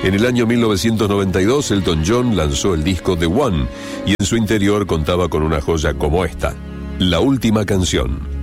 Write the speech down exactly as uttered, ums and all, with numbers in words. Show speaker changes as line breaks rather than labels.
En el año mil novecientos noventa y dos, Elton John lanzó el disco The One, y en su interior contaba con una joya como esta, La Última Canción.